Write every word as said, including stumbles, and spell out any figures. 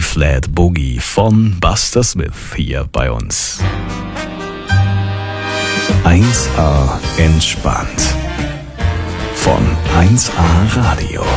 B-Flat Boogie von Buster Smith hier bei uns. eins A entspannt von eins A Radio.